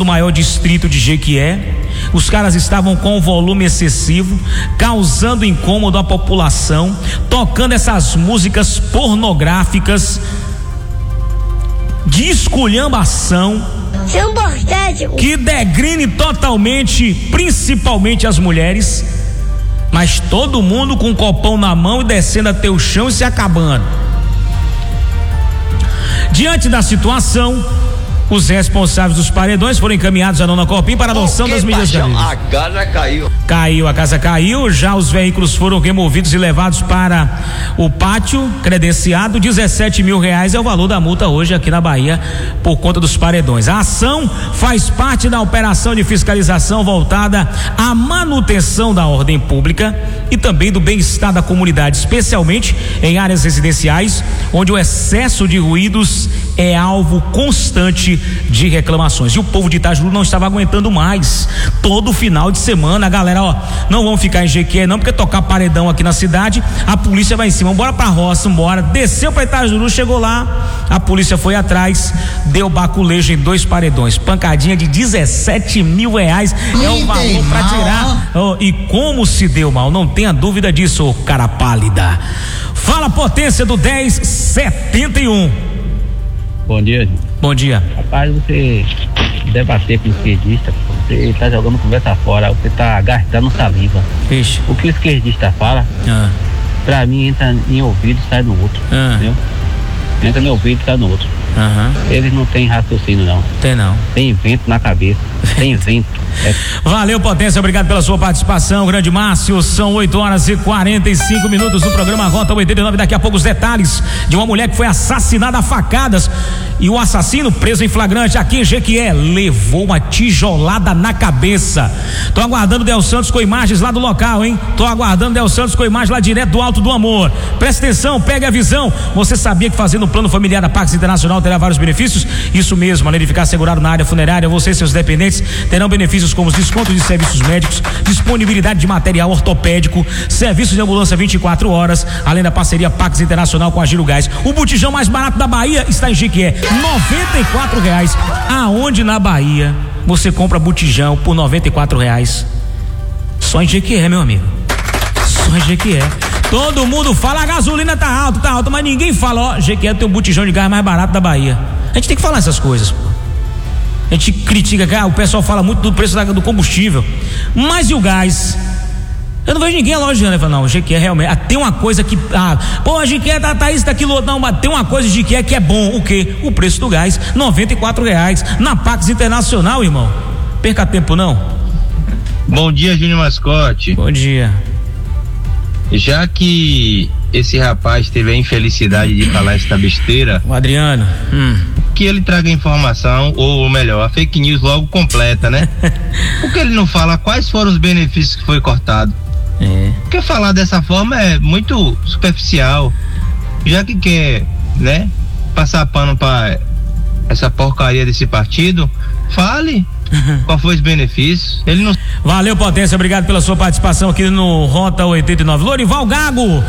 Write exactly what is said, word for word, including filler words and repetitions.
do maior distrito de Jequié. Os caras estavam com volume excessivo, causando incômodo à população, tocando essas músicas pornográficas de esculhambação, que degrine totalmente, principalmente as mulheres, mas todo mundo com um copão na mão e descendo até o chão e se acabando. Diante da situação, os responsáveis dos paredões foram encaminhados à Nona Copim para a adoção das medidas cabíveis. A casa caiu. Caiu, a casa caiu, já os veículos foram removidos e levados para o pátio credenciado. dezessete mil reais é o valor da multa hoje aqui na Bahia por conta dos paredões. A ação faz parte da operação de fiscalização voltada à manutenção da ordem pública e também do bem-estar da comunidade, especialmente em áreas residenciais, onde o excesso de ruídos é alvo constante de reclamações. E o povo de Itajuru não estava aguentando mais. Todo final de semana, a galera, ó, não vão ficar em Jequié não, porque tocar paredão aqui na cidade, a polícia vai em cima. Bora pra roça, bora. Desceu pra Itajuru, chegou lá, a polícia foi atrás, deu baculejo em dois paredões. Pancadinha de dezessete mil reais é o valor pra tirar. Oh, e como se deu mal, não tenha dúvida disso, ô cara pálida. Fala, potência do dez setenta e um. Bom dia, gente. Bom dia. Rapaz, você debater com o esquerdista, você tá jogando conversa fora, você tá gastando saliva. Ixi. O que o esquerdista fala, ah. pra mim entra em ouvido e sai no outro, ah. entendeu? Entra no ouvido e sai no outro. Uhum. Eles não tem raciocínio não. Tem não. Tem vento na cabeça. Tem vento. É. Valeu, potência, obrigado pela sua participação, grande Márcio. São oito horas e quarenta e cinco minutos no programa Rota oitenta e nove. Daqui a pouco os detalhes de uma mulher que foi assassinada a facadas e o assassino preso em flagrante aqui em Jequié levou uma tijolada na cabeça. Tô aguardando o Del Santos com imagens lá do local, hein? Tô aguardando o Del Santos com imagens lá direto do Alto do Amor. Presta atenção, pegue a visão. Você sabia que fazendo o plano familiar da Pax Internacional terá vários benefícios? Isso mesmo, além de ficar segurado na área funerária, você e seus dependentes terão benefícios como desconto de serviços médicos, disponibilidade de material ortopédico, serviços de ambulância vinte e quatro horas, além da parceria Pax Internacional com a Giro Gás. O botijão mais barato da Bahia está em Jequié, noventa e quatro reais. Aonde na Bahia você compra botijão por noventa e quatro reais? Só em Jequié, meu amigo. Só em Jequié. Todo mundo fala, a gasolina tá alta, tá alta, mas ninguém fala, ó, Jequié tem um botijão de gás mais barato da Bahia. A gente tem que falar essas coisas, pô. A gente critica, cara, o pessoal fala muito do preço do combustível, mas e o gás? Eu não vejo ninguém elogiando, fala, não, o Jequié realmente, ah, tem uma coisa que, ah, pô, a Jequié tá, tá isso, daquilo, não, mas tem uma coisa de Jequié que é bom, o quê? O preço do gás, noventa e quatro reais, na Pax Internacional, irmão, perca tempo não. Bom dia, Júnior Mascote. Bom dia. Já que esse rapaz teve a infelicidade de falar essa besteira, o Adriano, hum. que ele traga informação, ou melhor, a fake news logo completa, né? Porque ele não fala quais foram os benefícios que foi cortado. É. Porque falar dessa forma é muito superficial. Já que quer, né, passar pano pra essa porcaria desse partido, fale qual foi os benefícios. Ele não... Valeu, potência, obrigado pela sua participação aqui no Rota oitenta e nove. Lorival Gago,